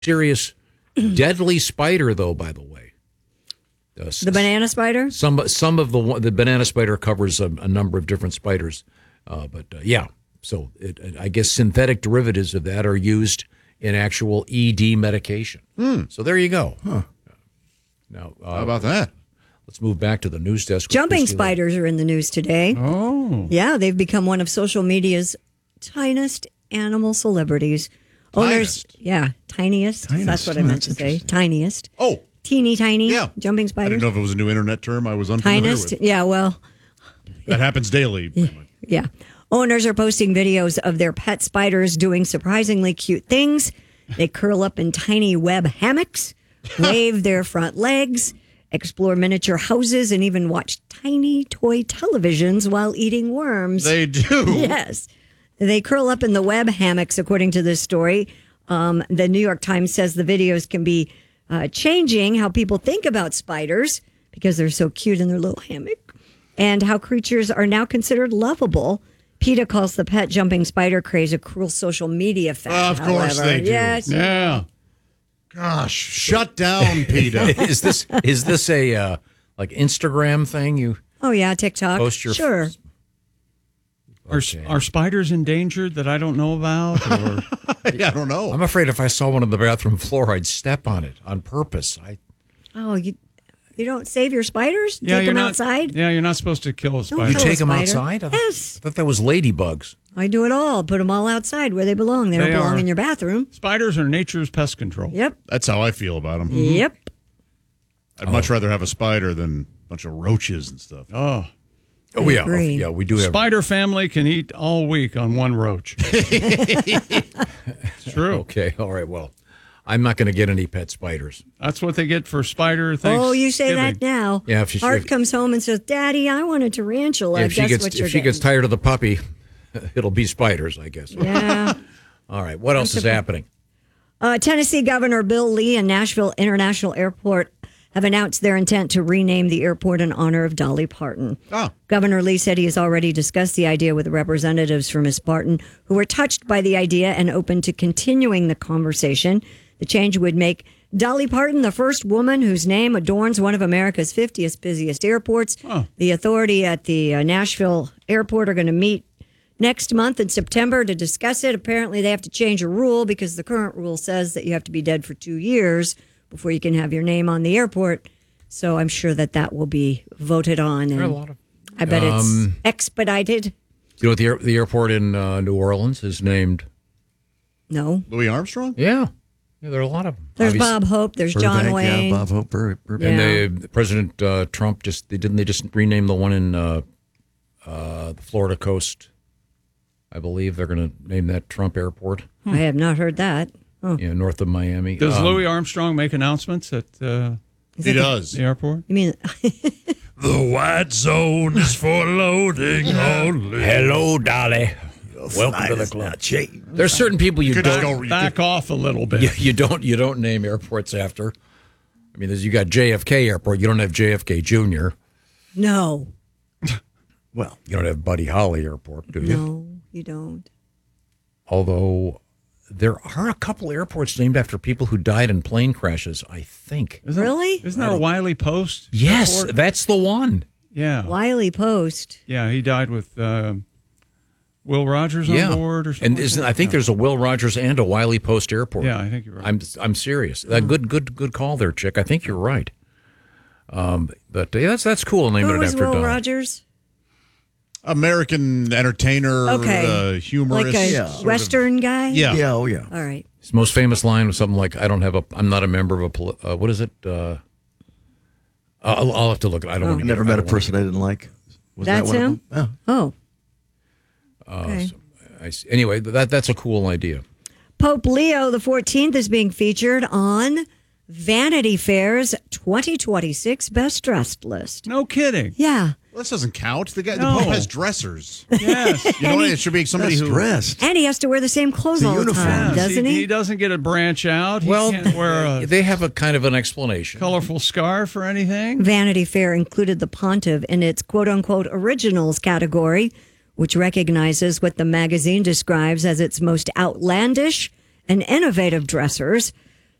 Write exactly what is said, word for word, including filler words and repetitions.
serious, deadly spider, though, by the way. Uh, the banana spider? Some some of the the banana spider covers a, a number of different spiders. Uh, but, uh, yeah, so it, I guess synthetic derivatives of that are used in actual E D medication. Mm. So there you go. Huh. Now, uh, how about that? Let's move back to the news desk. Jumping spiders are in the news today. Oh. Yeah, they've become one of social media's tiniest animal celebrities. Owners, Tiniest? yeah, tiniest. Tiniest. That's what I Oh, meant that's to say. Tiniest. Oh. Teeny tiny Yeah. jumping I spiders. didn't know if it was a new internet term I was unfamiliar Tiniest. with. Yeah, well, That happens daily. yeah. Owners are posting videos of their pet spiders doing surprisingly cute things. They curl up in tiny web hammocks, wave their front legs, explore miniature houses, and even watch tiny toy televisions while eating worms. They do. Yes. They curl up in the web hammocks, according to this story. Um, the New York Times says the videos can be uh, changing how people think about spiders because they're so cute in their little hammock, and how creatures are now considered lovable. PETA calls the pet jumping spider craze a cruel social media fad. Uh, of course however. they do. Yes. Yeah. Gosh, shut down, PETA. is this is this a uh, like Instagram thing? You Oh, yeah, TikTok. post your Sure. Are, are spiders endangered that I don't know about? Or? Yeah, I don't know. I'm afraid if I saw one on the bathroom floor, I'd step on it on purpose. I Oh, you you don't save your spiders? Yeah, Take you're them not, outside? Yeah, you're not supposed to kill a Don't spider. you kill a take them spider. outside? I thought, Yes. I thought that was ladybugs. I do it all. Put them all outside where they belong. They, They don't belong are. in your bathroom. Spiders are nature's pest control. Yep. That's how I feel about them. Yep. I'd much rather have a spider than a bunch of roaches and stuff. Oh. Oh yeah, agree. yeah, we do have. Spider family can eat all week on one roach. It's true. Okay, all right. Well, I'm not going to get any pet spiders. That's what they get for spider Thanksgiving. Oh, you say that now. Yeah, if she- Art if- comes home and says, "Daddy, I want a tarantula." if she Guess gets what if you're she gets getting. tired of the puppy, it'll be spiders, I guess. Yeah. All right. What else is happening? Uh, Tennessee Governor Bill Lee and Nashville International Airport have announced their intent to rename the airport in honor of Dolly Parton. Oh. Governor Lee said he has already discussed the idea with representatives from Miss Parton, who were touched by the idea and open to continuing the conversation. The change would make Dolly Parton the first woman whose name adorns one of America's fiftieth busiest airports. Oh. The authority at the uh, Nashville airport are going to meet next month in September to discuss it. Apparently, they have to change a rule because the current rule says that you have to be dead for two years before you can have your name on the airport. So I'm sure that that will be voted on. And There are a lot of- I bet Um, it's expedited. You know what the air, the airport in uh, New Orleans is named? No. Louis Armstrong? Yeah. Yeah, there are a lot of them. There's Obviously. Bob Hope. There's John Burbank, Wayne. Yeah, Bob Hope. Bur- Burbank. And Yeah. they, President uh, Trump just they didn't they just rename the one in uh, uh, the Florida coast. I believe they're going to name that Trump Airport. I have not heard that. Oh. Yeah, north of Miami. Does Um, Louis Armstrong make announcements at uh, He does. the airport? You mean The white zone is for loading only. Hello, Dolly. Welcome to the club. There's certain people you Could just don't go- Back off a little bit. you, you don't you don't name airports after. I mean, there's, you got J F K Airport. You don't have J F K Junior no. Well, You don't have Buddy Holly Airport, do you? No, you don't. Although there are a couple airports named after people who died in plane crashes, I think. Isn't, Really? Isn't there a Wiley Post? Yes, airport? that's the one. Yeah. Wiley Post. Yeah, he died with uh, Will Rogers Yeah. on board or something. And like isn't, that? I think Yeah. there's a Will Rogers and a Wiley Post Airport. Yeah, I think you're right. I'm I'm serious. Uh, good good good call there, chick. I think you're right. Um, but yeah, that's that's cool. Naming Who it was after Will Dolly. Rogers? American entertainer, Okay. uh, humorist. Like a Yeah. sort of- Western guy? Yeah. yeah, oh yeah. All right. His most famous line was something like, "I don't have a. I'm not a member of a. poli- Uh, what is it? Uh, I'll, I'll have to look. I don't. Oh. want to Never met a person I didn't like. Was That's that one him? Of them? Oh. Uh, Okay. so I see. Anyway, that that's a cool idea. Pope Leo the fourteenth is being featured on Vanity Fair's twenty twenty-six Best Dressed list. No kidding. Yeah. Well, this doesn't count. The guy, No. the Pope has dressers. Yes. You know what? It should be somebody Best who. dressed. And he has to wear the same clothes It's a all the uniform. time, Yes, doesn't he? He doesn't get a branch out. He Well, can't wear a they have a kind of an explanation. colorful scarf or anything. Vanity Fair included the pontiff in its quote-unquote originals category, which recognizes what the magazine describes as its most outlandish and innovative dressers.